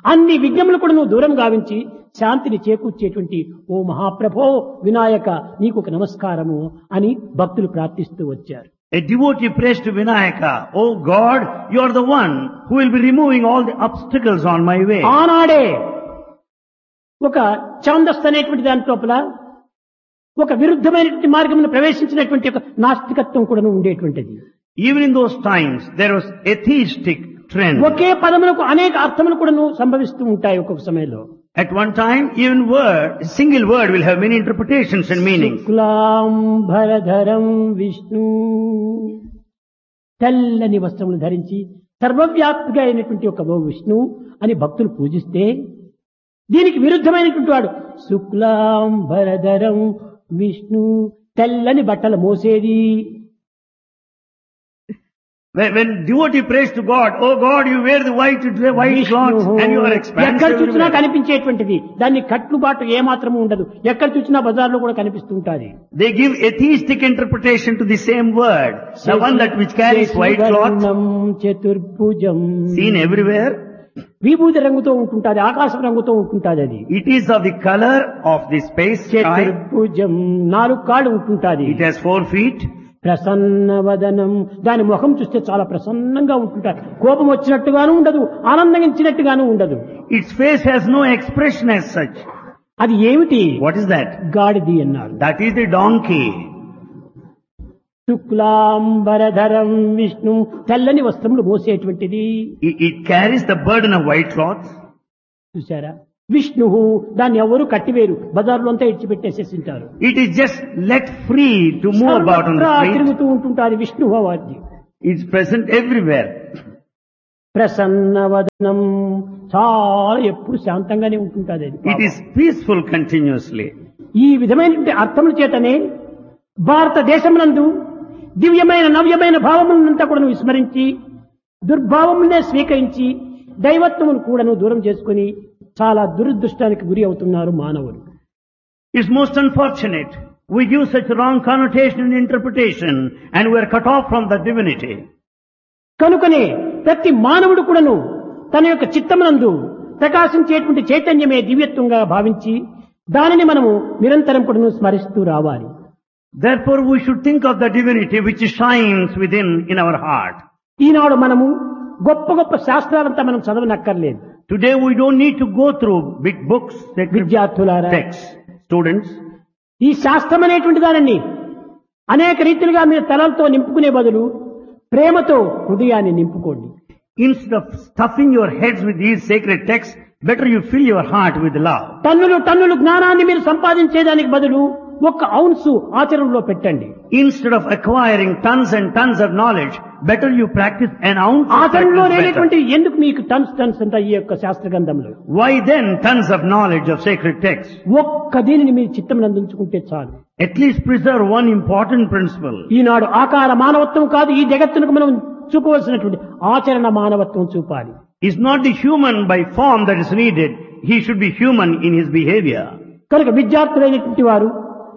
అన్ని విఘ్నములు కూడా నువ్వు దూరం గావించి శాంతిని చేకూర్చేటువంటి ఓ మహాప్రభో వినాయక నీకు ఒక నమస్కారము అని భక్తులు ప్రార్థిస్తూ వచ్చారు. A devotee prays to Vinayaka, "Oh God, you are the one who will be removing all the obstacles on my way." ఆనాడే ఒక ఛాందస్ అనేటువంటి దాని లోపల ఒక విరుద్ధమైనటువంటి మార్గమును ప్రవేశించినటువంటి ఒక నాస్తికత్వం కూడా ఉండేటువంటిది. Even in those times, there was atheistic trend. ఒకే పదములకు అనేక అర్థములు కూడా సంభవిస్తూ ఉంటాయి ఒక్కొక్క సమయంలో. At one time, even a single word will have many interpretations and meanings. శుక్లాంబరధరం విష్ణు, తెల్లని వస్త్రములు ధరించి సర్వవ్యాప్తిగా అయినటువంటి ఒక విష్ణు అని భక్తులు పూజిస్తే, దీనికి విరుద్ధమైనటువంటి వాడు శుక్లాంబరధరం విష్ణు, తెల్లని బట్టలు మోసేది. When devotee prays to God, "Oh God, you wear the white clothes and you are expansive." ఎక్కడ చూసినా కనిపించేటువంటిది, దాన్ని కట్టుబాటు ఏమాత్రము ఉండదు. ఎక్కడ చూసినా బజార్లో కూడా కనిపిస్తుంటాది. They give atheistic interpretation to the same word. The one that which carries white cloth, చతుర్భుజం, seen everywhere. విభూతి రంగుతో ఉంటుంటాది, ఆకాశం రంగుతో ఉంటుంటాది. అది It is of the color of the space sky. చతుర్భుజం, 4 కాళ్ళు ఉంటుంటాది. It has 4 feet. ప్రసన్నవదనం, దాని ముఖం చూస్తే చాలా ప్రసన్నంగా ఉంటుంటారు. కోపం వచ్చినట్టుగాను ఉండదు, ఆనందించినట్టుగాను ఉండదు. Its face has no expression as such. అది ఏమిటి? What is that? గాడిది అన్నారు. That is the donkey. శుక్లాంబరధరం విష్ణు, తెల్లని వస్త్రములు మోసేటువంటిది. It carries the burden of white cloth. చూసారా? విష్ణు, దాన్ని ఎవరు కట్టివేరు, బజార్లో అంతా ఇచ్చిపెట్టేసేసింటారు. It is just let free to move about on the street. తిరుగుతూ ఉంటుంటారు విష్ణు వాద్యం. It's present everywhere. ప్రసన్నవదనం, చాలా ఎప్పుడు శాంతంగానే ఉంటుంటాది. It is peaceful continuously. ఈ విధమైనటువంటి అర్థముల చేతనే భారతదేశమునందు దివ్యమైన నవ్యమైన భావములంతా కూడా విస్మరించి దుర్భావమునే స్వీకరించి దైవత్వమును కూడాను దూరం చేసుకుని చాలా దురదృష్టానికి గురి అవుతున్నారు మానవులు. It's most unfortunate. We give such wrong connotation and interpretation and we are cut off from the divinity. కనుకనే ప్రతి మానవుడు కూడాను తన యొక్క చిత్తమునందు ప్రకాశించేటువంటి చైతన్యమే దివ్యత్వంగా భావించి దానిని మనము నిరంతరం కూడాను స్మరిస్తూ రావాలి. Therefore we should think of the divinity which shines within in our heart. ఈనాడు మనము గొప్ప గొప్ప శాస్త్రాలంతా మనం చదవనక్కర్లేదు. Today we don't need to go through big books, విద్యార్థులారా, texts, students. ఈ శాస్త్రం అనేటువంటి దానిని అనేక రీతిలుగా మీరు తలలతో నింపుకునే బదులు ప్రేమతో హృదయాన్ని నింపుకోండి. Instead of stuffing your heads with these sacred texts, better you fill your heart with love. టన్నులు జ్ఞానాన్ని మీరు సంపాదించేదానికి బదులు 1 ఔన్సు ఆచరణలో పెట్టండి. Instead of acquiring tons and tons of knowledge, better you practice an ounce. ఆచరణలో లేనటువంటి ఎందుకు మీకు టన్స్ అంతా ఈ యొక్క శాస్త్ర గ్రంథంలో? Why then tons of knowledge of sacred texts? ఒక్క దీనిని మీరు చిత్తమునందు ఉంచుకుంటే చాలు. At least preserve one important principle. ఈనాడు ఆకార మానవత్వం కాదు, ఈ జగత్తునకు మనం చూపవలసినటువంటి ఆచరణ మానవత్వం చూపాలి. It's not the human by form that is needed. He should be human in his behavior. కనుక విద్యార్థులైనటువంటి వారు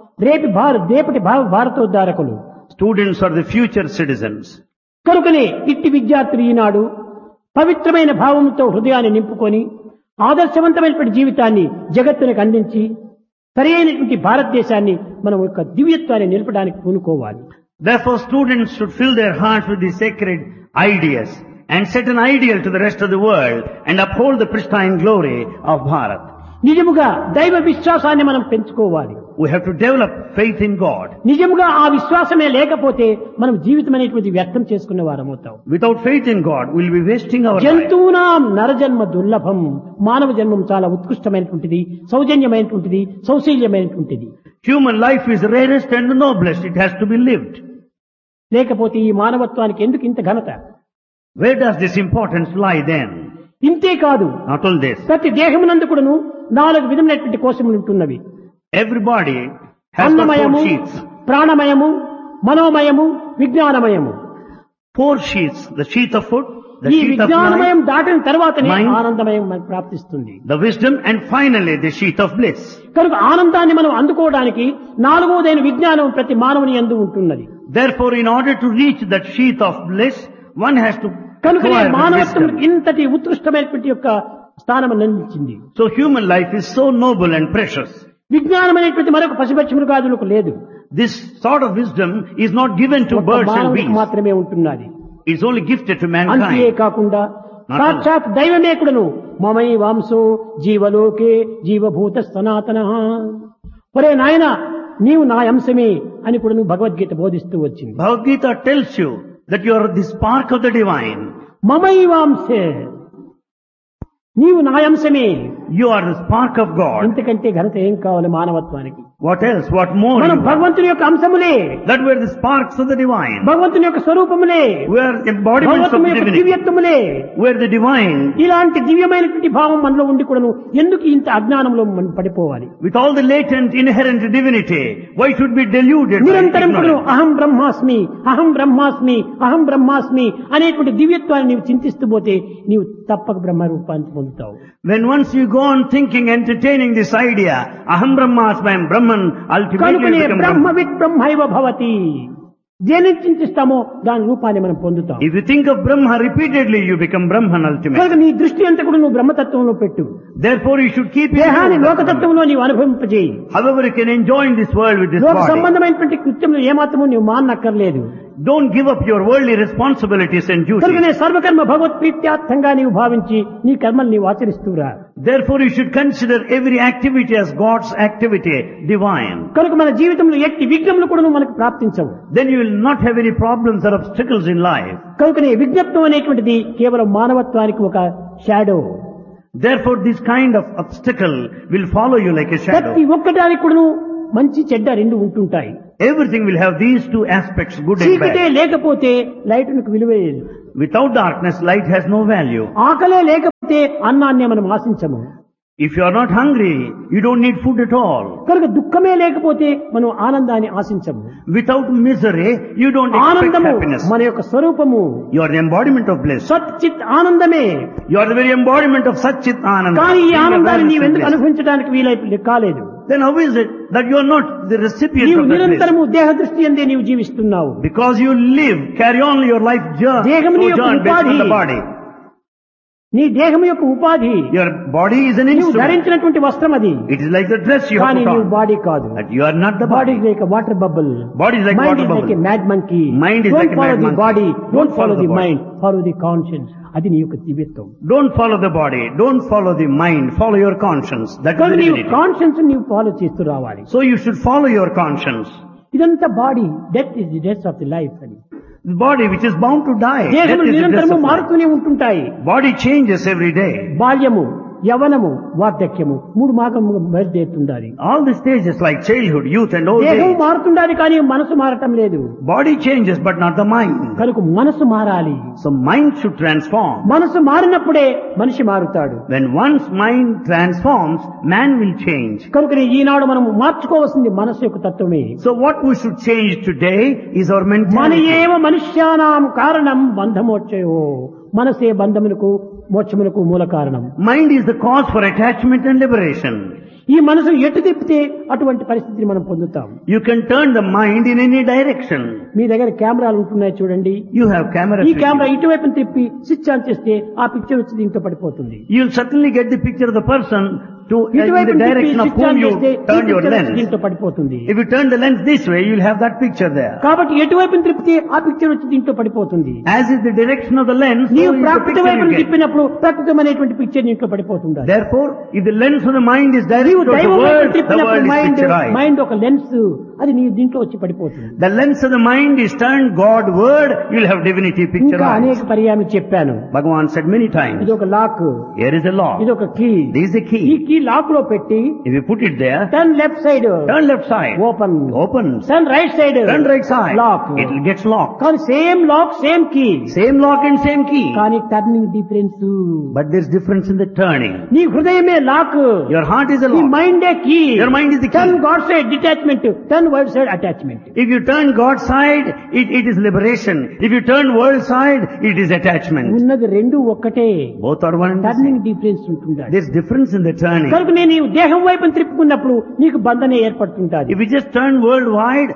రేపటి భారతోద్ధారకులు. Students are the future citizens. కనుకనే ఇట్టి విద్యార్థులు ఈనాడు పవిత్రమైన భావంతో హృదయాన్ని నింపుకొని ఆదర్శవంతమైనటువంటి జీవితాన్ని జగత్తునికి అందించి సరైనటువంటి భారతదేశాన్ని మనం యొక్క దివ్యత్వాన్ని నిలపడానికి పూనుకోవాలి. Therefore students should fill their hearts with the sacred ideas and set an ideal to the rest of the world and uphold the pristine glory of Bharat. నిజముగా దైవ విశ్వాసాన్ని మనం పెంచుకోవాలి. We have to develop faith in God. నిజముగా ఆ విశ్వాసమే లేకపోతే మనం జీవితం అనేటువంటి వ్యర్థం చేసుకునే వారమవుతాం. Without faith in God, we'll be wasting our life. జంతువునాం నరజన్మ దుర్లభం, మానవ జన్మం చాలా ఉత్కృష్టమైనటువంటిది, సౌజన్యమైనటువంటిది, సౌశీల్యమైనటువంటిది. Human life is rarest and noblest. It has to be lived. లేకపోతే ఈ మానవత్వానికి ఎందుకు ఇంత ఘనత? Where does this importance lie then? ఇంతే కాదు, Not all this. ప్రతి దేహమునందు కూడాను 4 విధమైనటువంటి కోశములు ఉంటున్నవి. Everybody has got 4 అన్నమయము, sheaths. ప్రాణమయము, మనోమయము, విజ్ఞానమయము. 4 sheaths. The sheath of food, the ఈ sheath of విజ్ఞానమయం mind, దాటిన తర్వాతనే mind, ఆనందమయం మనకు ప్రాప్తిస్తుంది. the wisdom, and finally the sheath of bliss. కనుక ఆనందాన్ని మనం అందుకోవడానికి 4వదైన విజ్ఞానం ప్రతి మానవుని యందు ఉంటున్నది. Therefore, in order to reach that sheath of bliss, one has to కనుక acquire the మానవత్వం wisdom. ఇంతటి ఉత్కృష్టమైనటువంటి యొక్క స్థానం అందించింది. So human life is so noble and precious. విజ్ఞానం అనేటువంటి మరొక పశుపక్షి మృగాదులకు లేదు. This sort of wisdom is not given to ఒక్క birds and మానవుడికి beasts. మాత్రమే ఉంటున్నది. It's only gifted to అంతే mankind. కాకుండా Not సాక్షాత్ దైవమే కూడాను మమై వాంసో జీవలోకే జీవభూత సనాతన, ఒరే నాయన నీవు నా అంశమే అని కూడా భగవద్గీత బోధిస్తూ వచ్చింది. Bhagavad Gita tells you that you are the spark of the divine. మమై వాంసే, నీవు నా అంశమే. You are the spark of God. ఇంతకంటే ఘనత ఏం కావాలి మానవత్వానికి? What else? What more? మనం You are? భగవంతుని యొక్క అంశములే, That we are the sparks of the divine. భగవంతుని యొక్క స్వరూపములే, We are embodiments of భగవంతుని యొక్క divinity. దివ్యత్వములే. We are the divine. ఇలాంటి దివ్యమైనటువంటి భావం మనలో ఉండి కూడాను ఎందుకు ఇంత అజ్ఞానంలో మనం పడిపోవాలి? With all the latent inherent divinity, why should be deluded? by నిరంతరం కూడా ignorance? అహం బ్రహ్మాస్మి, అహం బ్రహ్మాస్మి, అహం బ్రహ్మాస్మి అనేటువంటి దివ్యత్వాన్ని నీవు చింతిస్తూ పోతే నీవు తప్పక బ్రహ్మ రూపాన్ని పొందుతావు. When once you go on thinking, entertaining this idea, aham brahmasmi, I am Brahman, ultimately కనుకనే you become Brahma Brahman. With బ్రహ్మైవ భవతి. దేనిని చింతిస్తామో దాని రూపాన్ని మనం పొందుతాం. If you think of Brahma repeatedly, you become Brahman ultimately. కనుక నీ దృష్టి అంతా కూడా నువ్వు బ్రహ్మతత్వంలో పెట్టు. Therefore you should keep it. దేహాన్ని లోకతత్వంలో నీవు అనుభవింపజేయి. However, you can enjoy in this world with this లోక body. సంబంధమైనటువంటి కృత్యములు ఏమాత్రము నీవు మానక్కర్లేదు. Don't give up your worldly responsibilities and కనుకనే duties. సర్వకర్మ భగవత్ప్రీత్యార్థంగా నీవు భావించి నీ కర్మలు నీవు ఆచరిస్తూరా. Therefore you should consider every activity as God's activity, divine. కనుక మన జీవితంలో ఎట్టి విఘ్నములు కూడా మనకు ప్రాప్తించవు. Then you will not have any problems or obstacles in life. కనుకనే విజ్ఞప్తం అనేటువంటిది కేవలం మానవత్వానికి ఒక shadow. Therefore this kind of obstacle will follow you like a shadow. ప్రతి ఒక్కటానికి కూడాను మంచి చెడ్డ రెండు ఉంటుంటాయి. Everything will have these two aspects, good and చీకటే bad. లేకపోతే లైటునికి విలువే లేదు. Without darkness, light has no value. ఆకలే లేకపోతే అన్నాన్ని మనం ఆశించము. If you are not hungry, you don't need food at all. కనుక దుఃఖమే లేకపోతే మనం ఆనందాన్ని ఆశించము. Without misery, you don't expect ఆనందము happiness. మన యొక్క స్వరూపము. You are the embodiment of bliss. సత్ చిత్ ఆనందమే. You are the very embodiment of Sat Chit Ananda. కానీ ఈ Being ఆనందాన్ని awareness నీవు and ఎందుకు bliss. అనుభవించడానికి వీలై కాలేదు? Then how is it that you are not the recipient నీవు of that bliss? నిరంతరము దేహ దృష్టి అందే నీవు జీవిస్తున్నావు. Because you live, carry on your life దేహం నీ యొక్క sojourn based on ఉపాధి. the body. నీ దేహం యొక్క ఉపాధి. Your body is an నీవు instrument. ధరించినటువంటి వస్త్రం అది. It is like the dress you have కానీ put నీవు on. బాడీ కాదు. But you are not the body body. Like water bubble. Body is like mind water is like bubble. A mad monkey. Mind is like a follow mad the monkey. Body, Don't don't follow follow the the body. Mind, follow the conscience. అది నీ యొక్క దివ్యత్వం. Don't follow the body. Don't follow the mind. Follow your conscience. That is కానీ the నీవు divinity. Conscience నీవు follow చేస్తూ రావాలి. So you should follow your conscience. ఇదంతా body, death is the death of the life అని. The body which is bound to die. Death దేహములు is the death నిరంతరము of life. మారుతూనే ఉంటుంటాయి. Body changes every day. బాల్యము, యవనము, వార్ధక్యము మూడు మాగము బయలుదేరుతుండాలి. All the stages like childhood, youth and old దేహం age. మారుతుండాలి కానీ మనసు మారటం లేదు. Body changes but not the mind. కనుక మనసు మారాలి. So mind should transform. మనసు మారినప్పుడే మనిషి మారుతాడు. When one's mind transforms, man will change. కనుక ఈనాడు మనం మార్చుకోవాల్సింది మనసు యొక్క తత్వమే. So what we should change today is our మన mentality. ఏవ మనుష్యానాం కారణం బంధమోక్షయో. మనసే బంధములకు మోక్షములకు మూల కారణం. Mind is the cause for attachment and liberation. ఈ మనసు ఎటు తిప్పితే అటువంటి పరిస్థితిని మనం పొందుతాం. You can turn the mind in any direction. మీ దగ్గర కెమెరాలు ఉంటున్నాయి చూడండి. You have cameras. ఈ with కెమెరా you. ఇటువైపు తిప్పి స్విచ్ ఆన్ చేస్తే ఆ పిక్చర్ వచ్చి దీంట్లో పడిపోతుంది. You'll certainly get the picture of the person to in ఇటువైపు the తిప్పి direction of switch whom on you చేస్తే ఈ turn your పిక్చర్ వచ్చి lens. దీంట్లో పడిపోతుంది. If you turn the lens this way, you'll have that picture there. కాబట్టి ఎటువైపు తిప్పితే ఆ పిక్చర్ వచ్చి దీంట్లో పడిపోతుంది. As is the direction of the lens, so నీవు is the Prakrit picture వైపును you get. తిప్పినప్పుడు ప్రకృతమైనటువంటి picture దీంట్లో పడిపోతుంది. Therefore, if the lens of the mind is నీవు directed towards దైవం the వైపు world, the తిప్పినప్పుడు world is mind picturized. Mind ఒక lens, అది నీ దీంట్లో వచ్చి పడిపోతుంది. The lens of the mind is turned Godward, you'll have divinity ఇంకా picturized. అనేక పర్యాయం చెప్పాను. Bhagavan said many times, ఇది ఒక lock, here is a lock. ఇది ఒక కీ. This is the ఈ key. కీ లాక్ లో పెట్టి If you put it there, turn left side turn left side, open, opens. Turn right side Turn right side, lock. it gets locked. కానీ same lock same key, Same lock and same key. కానీ turning difference. But there's difference in the turning. నీ హృదయమే lock, Your heart is a నీ lock. మైండే key. Your mind is the key. Turn God side detachment, turn world side, attachment. If you turn God's side, it is liberation. If you turn world side, it is attachment. ఉన్నది రెండు ఒక్కటే. Both are one and the turning same. Difference ఉంటుండాలి. There's difference in the turning. కనుక నేను ఈ దేహం వైపు తిప్పుకున్నప్పుడు నీకు బంధన ఏర్పడుతుంటాది. If you just turn world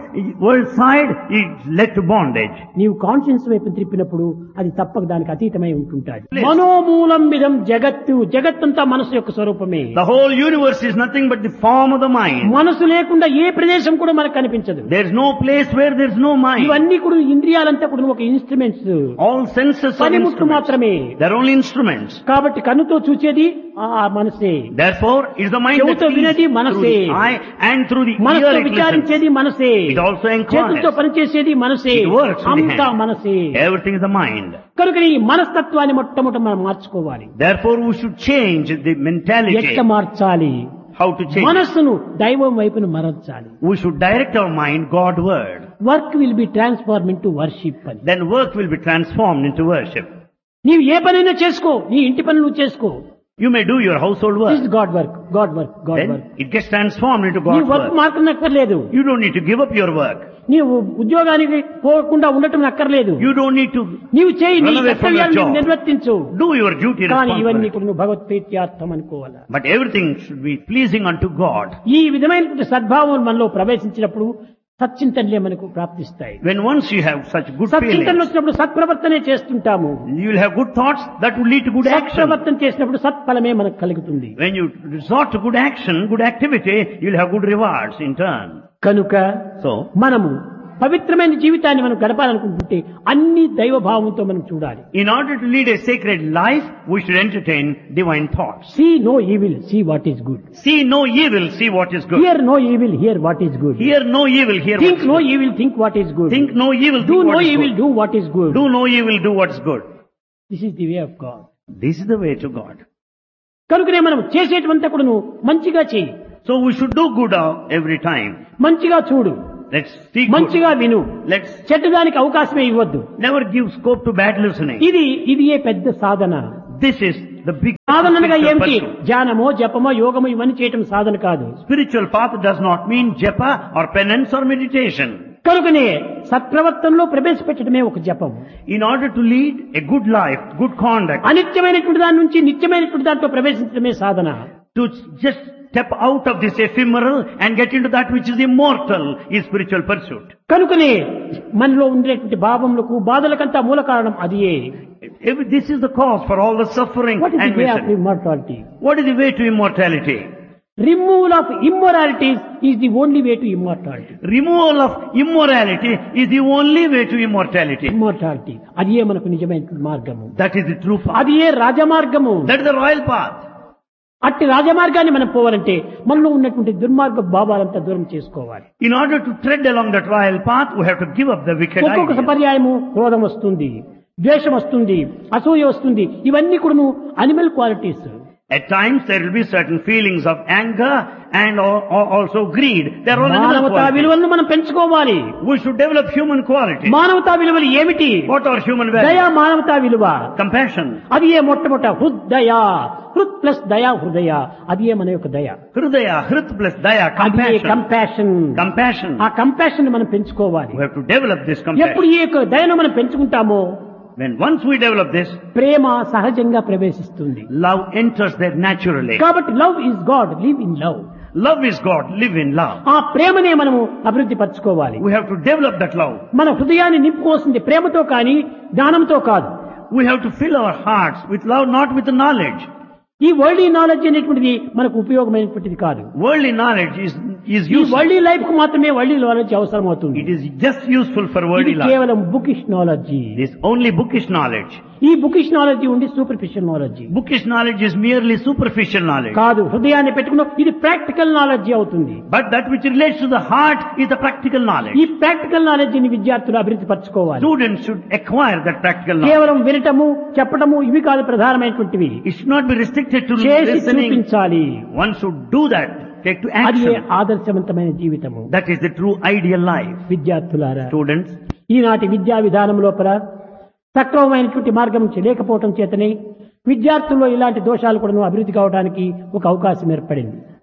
side, it's led to bondage. నీవు కాన్షియన్స్ వైపు తిప్పినప్పుడు అది తప్పక దానికి అతీతమై ఉంటుంటాది. మనోమూలం విధం జగత్తు, జగత్తంతా మనసు యొక్క స్వరూపమే. The whole universe is nothing but the form of the mind. మనసు లేకుండా ఏ ప్రదేశం కూడా మనకు కనిపించదు. There's no place where there's no mind. ఇవన్నీ కూడా ఇంద్రియాలంతా కూడా ఒక ఇన్స్ట్రుమెంట్స్, All senses are పనిముట్లు instruments. మాత్రమే. They're only instruments. కాబట్టి కన్నుతో చూచేది ఆ మనసే, Therefore, it's the mind that చెవుతో sees వినేది through మనసే, the eye and through the ear మనసుతో it listens. విచారించేది మనసే, It also చేతులతో inquires. పనిచేసేది మనసే, It works with the అంతా hand. మనసే. Everything is the mind. కనుక ఈ మనస్తత్వాన్ని మొట్టమొదట మనం మార్చుకోవాలి. Therefore, we should change the mentality. ఎట్లా మార్చాలి? How to change? మనస్సును దైవం వైపును మరల్చాలి. We should direct our mind Godward. Work will be transform into worship అని. Then work will be transformed into worship. నీవు ఏ పనైనా చేసుకో, నీ ఇంటి పని నువ్వు చేసుకో. You may do your household work. This God work, God work, God Then work. it gets transformed into నీ God's work work. మార్చనక్కర్లేదు. You don't need to give up your work. నీవు ఉద్యోగానికి పోకుండా ఉండటం అక్కర్లేదు. You don't need to నీవు చేయి, నీ run away from your కర్తవ్యాన్ని job. నిర్వర్తించు. Do your duty కానీ ఇవన్నీ responsibly. కూడా నువ్వు భగవత్ప్రీత్యార్థం అనుకోవాలి. But everything should be pleasing unto God. ఈ విధమైనటువంటి సద్భావం మనలో ప్రవేశించినప్పుడు సచ్చింతనలే మనకు ప్రాప్తిస్తాయి. When once you have such good సచ్చింతనలు feelings, వచ్చినప్పుడు సత్ప్రవర్తనే చేస్తుంటాము. you will have good thoughts that will lead to good action. సత్ప్రవర్తన చేసినప్పుడు సత్ఫలమే మనకు కలుగుతుంది. When you resort to good action, good activity, you will have good rewards in turn. కనుక So, మనము పవిత్రమైన జీవితాన్ని మనం గడపాలనుకుంటుంటే అన్ని దైవభావంతో మనం చూడాలి. in order to lead a sacred life, we should entertain divine thoughts. See no evil, see what is good. See no evil, see what is good. Here no evil, here what is good. Hear no evil, hear what think is no good. Evil, think what is good. Think no evil, do think no what is evil, good. Do what is good. Do no evil, do what is good. This is the way of God. This is the way to God. కనుకనే మనం చేసేటువంతా కూడా నువ్వు మంచిగా చేయి, So we should do good every time. మంచిగా చూడు, Let's seek good. మంచిగా విను, Let's చెడ్డదానికి అవకాశమే ఇవ్వద్దు. never give scope to bad listening. ఇది ఏ పెద్ద సాధన. This is the big సాధనగా spiritual ఏమిటి? pursuit. ధ్యానమో జపమో యోగమో ఇవన్నీ చేయటం సాధన కాదు. Spiritual path does not mean japa or penance or meditation. కనుకనే సత్ప్రవర్తనలో ప్రవేశపెట్టడమే ఒక జపం. In order to lead a good life, good conduct, అనిత్యమైనటువంటి దాని నుంచి నిత్యమైనటువంటి దాంట్లో ప్రవేశించడమే సాధన. to just step out of this ephemeral and get into that which is immortal is spiritual pursuit. కనుకనే మనలో ఉండేటువంటి భావములకు బాధలకంతా మూల కారణం అదియే. This is the cause for all the suffering what is and the way of misery. Immortality? What is the way to immortality? Removal of immoralities is the only way to immortality. Removal of immorality is the only way to immortality. Immortality అది ఏ మనకు నిజమైనటువంటి మార్గము, That is the true path. అది ఏ రాజమార్గము. That is the royal path. అట్టి రాజమార్గాన్ని మనం పోవాలంటే మనలో ఉన్నటువంటి దుర్మార్గ భావాలంతా దూరం చేసుకోవాలి. In order to tread along that royal path, we have to give up the wicked ఒక్కొక్క ideas. పర్యాయము క్రోధం వస్తుంది, ద్వేషం వస్తుంది, అసూయ వస్తుంది. ఇవన్నీ కూడా animal qualities. At times there will be certain feelings of anger and also greed. They are all animal మానవతా qualities. విలువలను మనం పెంచుకోవాలి. We should develop human qualities. మానవతా విలువలు ఏమిటి? What are human దయా values? మానవతా విలువ. Compassion. అది ఏ మొట్టమొదట హృదయ, హృత్ ప్లస్ దయా హృదయ, అది ఏ మన యొక్క దయ. Hridaya, Hrit plus Daya, అది ఏ compassion. కంపాషన్. Compassion. ఆ కంపాషన్ మనం పెంచుకోవాలి. We have to develop this ఎప్పుడు compassion. ఈ యొక్క దయను మనం పెంచుకుంటామో When once we develop this, ప్రేమ సహజంగా ప్రవేశిస్తుంది. love enters there naturally. కాబట్టి love is God, live in love. Love is God, live in love. ఆ ప్రేమనే మనము అభివృద్ధి పరచుకోవాలి. We have to develop that love. మన హృదయాన్ని నింపుకోవాల్సింది ప్రేమతో కానీ జ్ఞానంతో కాదు. We have to fill our hearts with love, not with knowledge. ఈ వరల్డ్ నాలెడ్జ్ అనేటువంటిది మనకు ఉపయోగమైనటువంటిది కాదు. Worldly knowledge is ఈ useful. వరల్డ్ లైఫ్ కు మాత్రమే వరల్డ్ నాలెడ్జ్ అవసరం అవుతుంది. It is just useful for ఇది worldly life. కేవలం bookish knowledge. This only bookish knowledge. ఈ బుకిష్ నాలెడ్జ్ ఉండి superficial knowledge Bookish knowledge is merely superficial knowledge. కాదు. హృదయాన్ని పెట్టుకున్న ఇది ప్రాక్టికల్ నాలెడ్జ్ అవుతుంది. But that which relates to the heart is the practical knowledge. ఈ practical knowledge ని విద్యార్థులు అభివృద్ధి పరచుకోవాలి. Students should acquire that practical knowledge. కేవలం వినటము చెప్పటము ఇవి కాదు ప్రధానమైనటువంటివి. It should not be restricted to చేసి listening. చూపించాలి. One should do that. Take to అది action. ఆదర్శవంతమైన జీవితము. That is the true ideal life. విద్యార్థులారా, Students, ఈనాటి విద్యా విధానం లోపల సక్రమమైనటువంటి మార్గం లేకపోవటం చేతనే విద్యార్థుల్లో ఇలాంటి దోషాలు కూడా అభివృద్ధి కావడానికి ఒక అవకాశం ఏర్పడింది.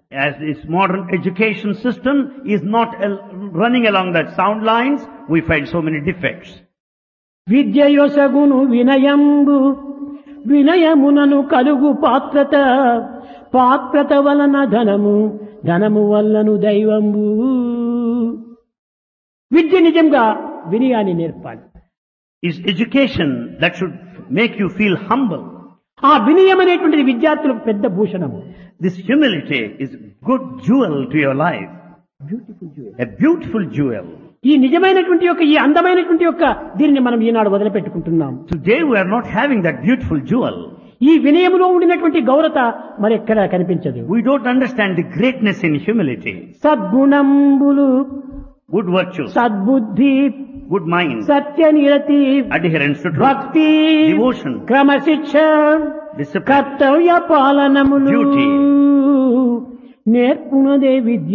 As this modern education system is not running along that sound lines, we find so many defects. విద్యయొసగును వినయంబు వినయమునను కలుగు పాత్రత పాత్రత వలన ధనము ధనము వలన దైవంబు. విద్య నిజంగా వినయాన్ని నేర్పాలి. Is education that should make you feel humble. ఆ వినయం అనేటువంటిది విద్యార్థులకు పెద్ద భూషణము. This humility is good jewel to your life. Beautiful jewel. A beautiful jewel. ఈ నిజమైనటువంటి యొక్క ఈ అందమైనటువంటి యొక్క దీనిని మనం ఈనాడు వదిలిపెట్టుకుంటున్నాం. Today we are not having that beautiful jewel. ఈ వినయములో ఉండినటువంటి గౌరత మరి ఎక్కడా కనిపించదు. We don't understand the greatness in humility. సద్గుణంబులు Good virtues, సద్బుద్ధి good mind, సత్యనిరతి adherence to truth, భక్తి devotion, క్రమశిక్ష discipline, కర్తవ్య పాలనములు duty. నేర్పునదే Vidya.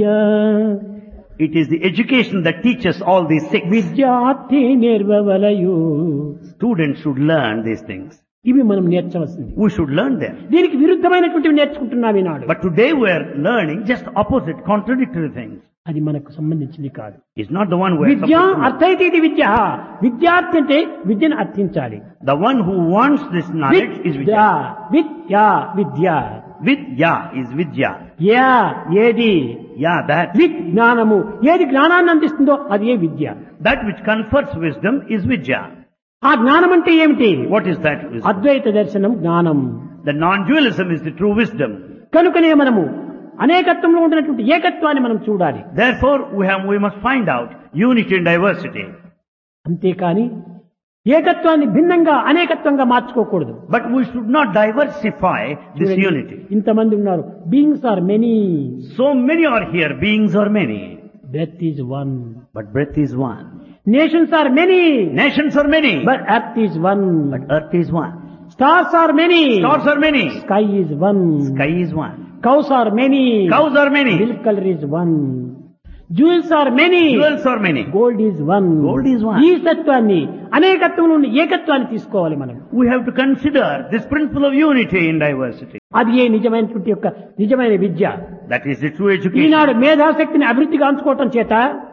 It is the education that teaches all these six. విద్యార్థి నేర్వవలయు. Students should learn these things. ఇవి మనం నేర్చవలసింది. We should learn them. దీనికి విరుద్ధమైనటువంటివి నేర్చుకుంటున్నాం ఈనాడు. But today we are learning just opposite, contradictory things. అది మనకు సంబంధించింది కాదు. It's not the one we are Vidya supposed to know. అర్థైతే ఇది విద్య. విద్యార్థి అంటే విద్యను అర్థించాలి. The one who wants this knowledge is Vidya Vidya. Vidya Vidya. Vidya is Vidya. Yeah ఏది Yeah, that. విజ్ఞానము ఏది జ్ఞానాన్ని అందిస్తుందో అది ఏ విద్య. That which confers wisdom is Vidya. ఆ జ్ఞానం అంటే ఏమిటి? What is that wisdom? అద్వైత దర్శనం జ్ఞానం. The non-dualism is the true wisdom. కనుకనే మనము అనేకత్వంలో ఉండినటువంటి ఏకత్వాన్ని మనం చూడాలి. Therefore, we must find out unity and diversity. అంతేకాని ఏకత్వాన్ని భిన్నంగా అనేకత్వంగా మార్చుకోకూడదు. But we should not diversify this unity. ఇంతమంది ఉన్నారు. Beings are many. So many are here, beings are many. Death is one. But breath is one. Nations are many. Nations are many. But earth is one. But earth is one. Stars are many. Stars are many. Sky is one. Sky is one. Cows are many. Cows are many. Milk colour is one. Jewels are many. Jewels are many. Gold is one. Gold is one. ఈ తత్వాన్ని అనేకత్వం నుండి ఏకత్వాన్ని తీసుకోవాలి మనం. We have to consider this principle of unity in diversity. అది ఏ నిజమైనటువంటి యొక్క నిజమైన విద్య. That is the true education. ఈనాడు మేధాశక్తిని అభివృద్ధి గాంచుకోవటం చేత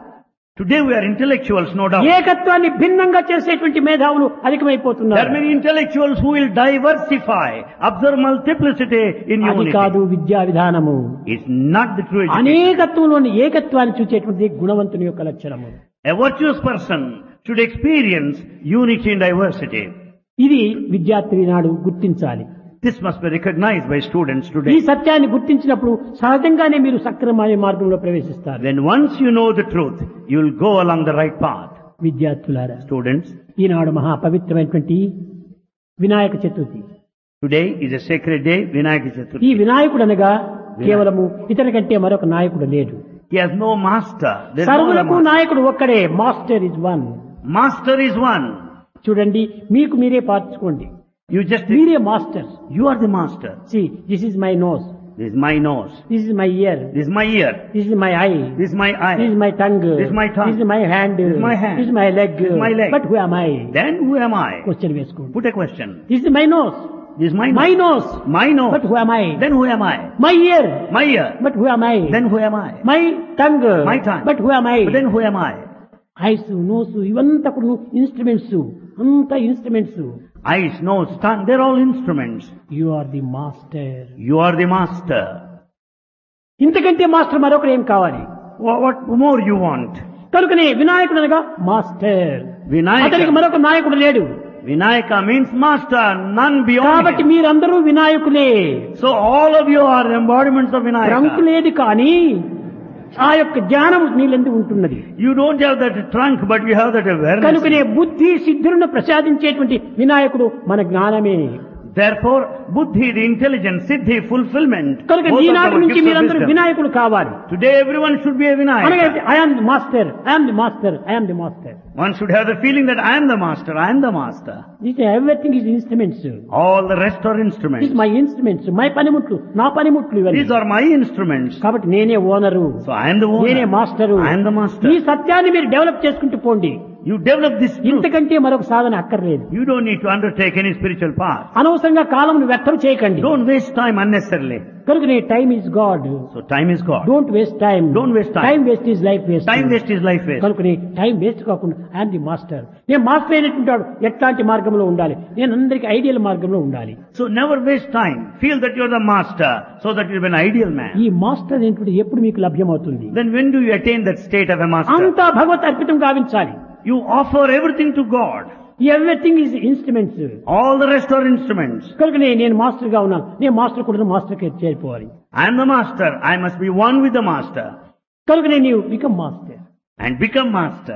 Today we are intellectuals, no doubt. ఏకత్వాన్ని భిన్నంగా చేసేటువంటి మేధావులు There అధికమైపోతున్నారు. are many intellectuals who will diversify, observe multiplicity in అది unity. కాదు విద్యా విధానము. It's not the true education. అనేకత్వంలోని ఏకత్వాన్ని చూసేటువంటి గుణవంతుని యొక్క లక్షణము. A virtuous person should experience unity and diversity. ఇది విద్యార్థి నాడు గుర్తించాలి. This must be recognized by students ఈ today. సత్యాన్ని గుర్తించినప్పుడు సహజంగానే మీరు సక్రమమైన మార్గంలో ప్రవేశిస్తారు. Then once you know the truth, you will go along the right path. విద్యార్థులారా, Students, ఈనాడు మహా పవిత్రమైనటువంటి Vinayaka Chaturthi. today is a sacred day, Vinayaka ఈ Chaturthi. వినాయకుడు అనగా కేవలము ఇతని కంటే మరొక నాయకుడు లేడు. He has no master. There is no other సర్వులకు master. నాయకుడు ఒక్కడే. Master is one. Master is one. చూడండి, మీకు మీరే పార్చుకోండి. You just, మీరే master. you are the master. See, this is my nose. This is my nose. This is my ear. This is my ear. This is my eye. This is my eye. This is my tongue. This is my tongue. This is my hand. This is my hand. This is my leg. This is my leg. But who am I? Then who am I? Question వేసుకోండి. Put a question. This is my nose. This is my My nose. nose. My nose. But who am I? Then who am I? My ear. My ear. But who am I? Then who am I? My tongue. My tongue. But who am I? But then who am I? Ice, nose ఇవంతా కూడా instruments. అంతా instruments. Eyes, nose, tongue, they're all instruments. You are the master. You are the master. ఇంతకంటే master మరొకరు ఏం కావాలి? What more you want? కనుకనే వినాయకుడు అనగా మాస్టర్. అతనికి Vinayaka. మరొక నాయకుడు లేడు. Vinayaka means master, none beyond కాబట్టి him. మీరందరూ వినాయకులే. So all of you are embodiments of trunk Vinayaka. లేదు కానీ ఆ యొక్క జ్ఞానం నీళ్ళెందు ఉంటున్నది. You don't have that trunk, but you have that awareness. కనుకనే బుద్ధి సిద్ధులను ప్రసాదించేటువంటి వినాయకుడు మన జ్ఞానమే. Therefore, buddhi, the intelligence, siddhi, fulfillment. కనుక both of them ఈనాటి are నుంచి gifts of మీరందరూ wisdom. వినాయకుడు కావాలి. Today everyone should be a అనగా Vinayaka. I'm the master, I'm the master, I'm the master. One should have the feeling that I am the master, I am the master. Everything is instruments. All the rest are is instruments. My instruments. My పనిముట్లు, నా పనిముట్లు ఇవన్నీ. These are my instruments. కాబట్టి నేనే owner, So I am the owner. నేనే master. I am the master. ఈ సత్యాన్ని మీరు డెవలప్ చేసుకుంటూ పోండి. You develop this truth. ఇంతకంటే మరొక సాధన అక్కర్లేదు. You don't need to undertake any spiritual path. అనవసరంగా కాలంను వ్యర్థం చేయకండి. Don't waste time unnecessarily. కనుకనే time is God. So time is God. Don't waste time. Don't waste time. Time waste is life waste. Time waste is life waste. కనుకనే time waste కాకుండా I'm the master. నేను master అయినట్టుంటాడు ఎట్లాంటి మార్గంలో ఉండాలి, నేను అందరికి ideal మార్గంలో ఉండాలి. So never waste time. Feel that you're the master so that you'll be an ideal man. ఈ మాస్టర్ అనేటువంటి ఎప్పుడు మీకు లభ్యమవుతుంది? Then when do you attain that state of a master? అంతా భగవత్ అర్పితం గావించాలి. You offer everything to God. Everything is instruments. All the rest are instruments. కనుకనే నేను master గా ఉన్నాను, నేను మాస్టర్ కూడా మాస్టర్ కి చేరిపోవాలి. I am the master. I must be one with the master. కనుకనే నీవు become master. And become master.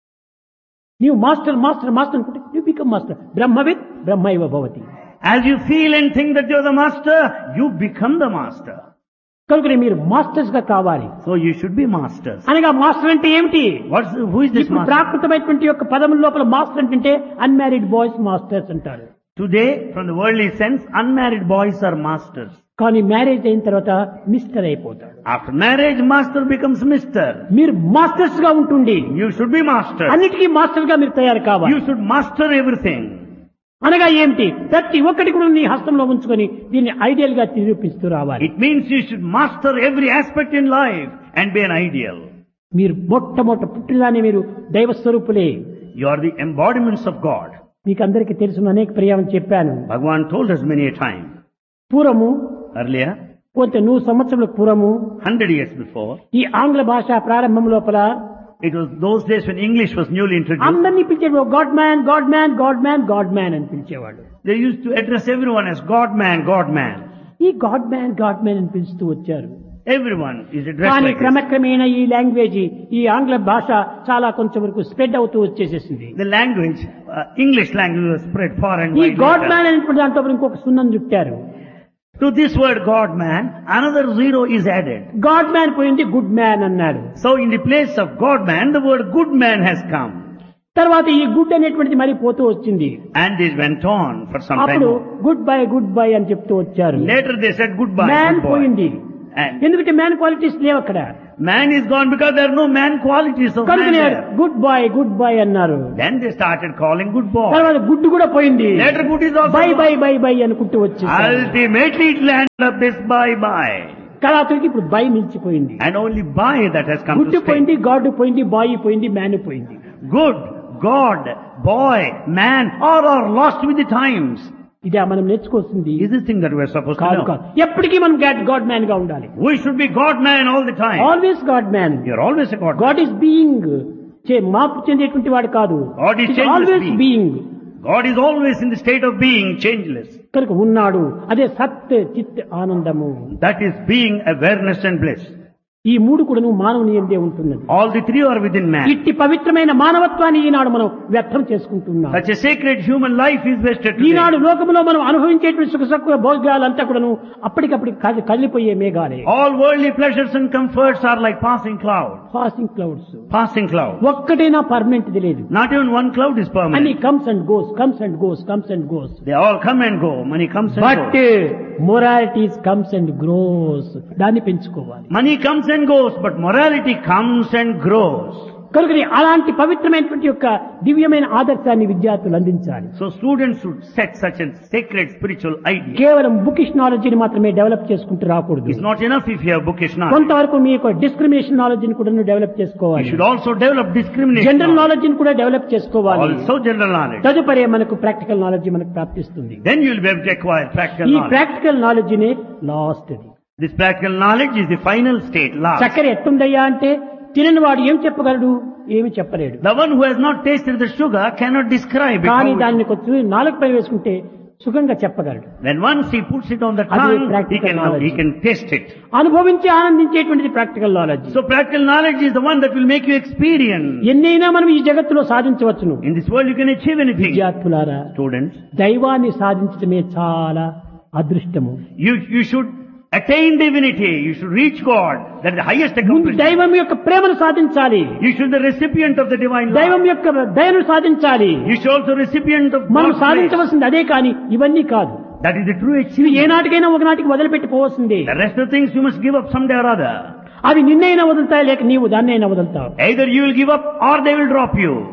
నీవు మాస్టర్ మాస్టర్ మాస్టర్ అనుకుంటే నువ్వు become master. బ్రహ్మవిత్ బ్రహ్మైవ Bhavati. As you feel and think that you're the master, you become the master. కనుకనే మీరు masters గా కావాలి. So you should be masters. అనగా మాస్టర్ అంటే ఏమిటి? Who is this ఇప్పుడు master? ప్రాకృతమైనటువంటి యొక్క పదముల లోపల మాస్టర్ అంటే అన్మ్యారీడ్ బాయ్స్ మాస్టర్స్ అంటారు. Today, from the worldly sense, unmarried boys are masters. కానీ మ్యారేజ్ అయిన తర్వాత మిస్టర్ అయిపోతాడు. After marriage, master becomes mister. మీరు మాస్టర్స్ గా ఉంటుండి You should be master. అన్నిటికీ మాస్టర్ గా మీరు తయారు కావాలి. You should master everything. అనగా ఏమిటి? ప్రతి ఒక్కటి కూడా నీ హస్తంలో ఉంచుకొని దీన్ని ఐడియల్ గా నిరూపిస్తూ రావాలి. It means you should master every aspect in life and be an ideal. మీరు మొట్టమొదట పుట్టిదాన్ని మీరు దైవ స్వరూపులే. You are the embodiments of God. మీకు అందరికీ తెలుసు, అనేక పర్యాయం చెప్పాను. Bhagavan told us many a time. పూర్వము Earlier, కొంత 100 సంవత్సరాల పూర్వము 100 years before, ఈ ఆంగ్ల భాష ప్రారంభం లోపల it was those days when English was newly introduced. అందరినీ పిలిచేవాడు God man God man God man God man అని పిలిచేవాడు. They used to address everyone as God man, God man. ఈ గాడ్ మ్యాన్ అని పిలుస్తూ వచ్చారు. Everyone is addressed కానీ like this. క్రమక్రమేణా ఈ language, ఈ ఆంగ్ల భాష చాలా కొంచెం వరకు స్ప్రెడ్ అవుతూ వచ్చేసేసింది. The language, English language was spread far and ఈ wide. God later. మ్యాన్ అనేటువంటి దాంట్లో ఇంకొక సున్నం చుట్టారు. To this word God man, another zero is added. God man పోయింది గుడ్ మ్యాన్ అన్నాడు. So in the place of God man, the word good man has come. తర్వాత ఈ గుడ్ అనేటువంటిది మరి పోతూ వచ్చింది. And this went on for some time. అప్పుడు good bye అని చెప్తూ వచ్చారు. Later they said goodbye. Man good boy. పోయింది. And ఎందుకంటే మ్యాన్ క్వాలిటీస్ లేవు అక్కడ. man is gone because there are no man qualities of man కనుక there. గుడ్ బై అన్నారు. Then they started calling good boy. తర్వాత గుడ్ కూడా పోయింది. Later good is also by gone. By by by అనుకుంటూ వచ్చి Ultimately it landed up this bye. కళాతుడికి ఇప్పుడు by నిలిచిపోయింది. And only by that has come good to stay. పోయింది, God పోయింది, bye పోయింది, మ్యాన్ పోయింది. Good, God, boy, man, all are lost with the times. ఇదే మనం నేర్చుకోవాల్సింది. Is this thing that we are supposed to కాదు know? కాదు, ఎప్పటికీ మనం గాడ్ మ్యాన్ గా ఉండాలి. We should be God man all the time. Always God man. You're always a God man. God is being, మార్పు చెందేటువంటి వాడు కాదు. God is changeless always being. Being. God is always in the state of being, changeless. కనుక ఉన్నాడు. అదే సత్ చిత్ ఆనందము. That is being, awareness and bliss. ఈ మూడు కూడా మానవుని యందే ఉంటున్నది. All the three are within man. ఇట్టి పవిత్రమైన మానవత్వాన్ని ఈనాడు మనం వ్యర్థం చేసుకుంటున్నాం. Such a sacred human life is wasted today. ఈనాడు లోకంలో మనం అనుభవించేటువంటి సుఖ సక్కువ భోగాలంతా కూడాను అప్పటికప్పటికి కదిలిపోయే మేఘాలే. All worldly pleasures and comforts are like passing clouds. Passing clouds. Passing clouds. ఒక్కటైనా పర్మనెంట్ లేదు. Not even one cloud is అన్ని permanent. Comes and goes, comes and goes, comes and goes. They all come and go. Money comes and but goes. Moralities comes and grows. దాన్ని పెంచుకోవాలి. Money comes and goes, but morality comes and grows. కనుక అలాంటి పవిత్రమైనటువంటి యొక్క దివ్యమైన ఆదర్శాన్ని విద్యార్థులు అందించాలి. So students should set such a sacred spiritual idea. కేవలం బుకిష్ నాలెడ్జిని మాత్రమే డెవలప్ చేసుకుంటూ రాకూడదు. It's not enough if you have bookish knowledge. కొంతవరకు మీ యొక్క డిస్క్రిమినేషన్ నాలెడ్జిని కూడా డెవలప్ You చేసుకోవాలి. should also develop discrimination. General నాలెడ్జిని కూడా డెవలప్ చేసుకోవాలి. Also general knowledge. తదుపరి మనకు ప్రాక్టికల్ నాలెడ్జ్ మనకు ప్రాప్తిస్తుంది. Then you will be able to acquire practical ఈ knowledge. Practical నాలెడ్జినే last. This practical knowledge is the final state, last. చక్కెర ఎట్టుందయ్యా అంటే తినని వాడు ఏం చెప్పగలడు? ఏమి చెప్పలేడు. The one who has not tasted the sugar cannot describe it. కానీ How it- దాన్ని కొంచెం నాలుగు పై వేసుకుంటే సుఖంగా చెప్పగలడు. When once he puts it on the అది tongue, practical knowledge. he can taste it. అనుభవించి ఆనందించేటువంటిది practical knowledge. So practical knowledge is the one that will make you experience. ఎన్నైనా మనం ఈ జగత్తులో సాధించవచ్చును. In this world you can achieve anything. విద్యార్థులారా, Students, దైవాన్ని సాధించడమే చాలా అదృష్టము. you should attain divinity. You should reach God. That is the highest ముందు accomplishment. దైవం యొక్క ప్రేమను సాధించాలి. You should be the recipient of the divine దైవం love. యొక్క దయను సాధించాలి. You should also recipient of మనం God's grace. సాధించవలసింది అదే కానీ ఇవన్నీ కాదు. That is the true ఇవి achievement. ఏనాటికైనా ఒకనాటికి వదిలిపెట్టిపోవలసిందే. The rest of the things you must give up someday or other. అవి నిన్నైనా వదులుతాయి, లేక నీవు దాన్నైనా వదులుతావు. Either you will give up or they will drop you.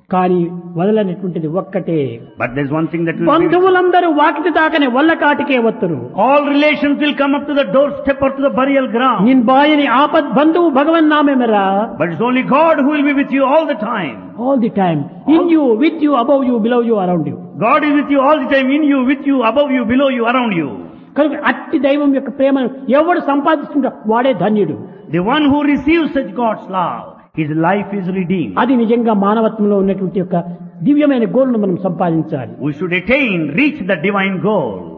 కానీ వదలనటువంటిది ఒక్కటే. But there's one thing that will be, బంధువులందరూ వాకిటి దాకనే వల్ల కాటికే వత్తురు. all relations will come up to the doorstep or to the burial ground. నిన్ బాయని ఆపద్ బంధువు భగవన్ నామేమరా. But it's only God who will be with you all the time. All the time. In you, with you, above you, below you, around you. God is with you all the time, in you, with you, above you, below you, around you. కనుక అట్టి దైవం యొక్క ప్రేమను ఎవడు సంపాదిస్తుంటో వాడే ధన్యుడు. The one who receives such God's love, his life is redeemed. అది నిజంగా మానవత్వంలో ఉన్నటువంటి యొక్క దివ్యమైన గోల్ను మనం సంపాదించాలి. We should attain, reach the divine goal.